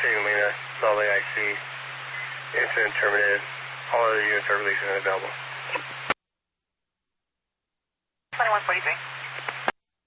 Lena, Salt Lake IC. Incident terminated. All other units are released and available. 2143.